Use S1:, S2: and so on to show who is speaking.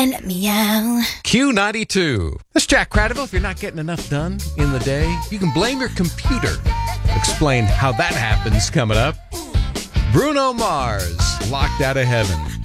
S1: let me out.
S2: Q92. This is Jack Cradiville. If you're not getting enough done in the day, you can blame your computer. Explain how that happens coming up. Bruno Mars, Locked Out of Heaven.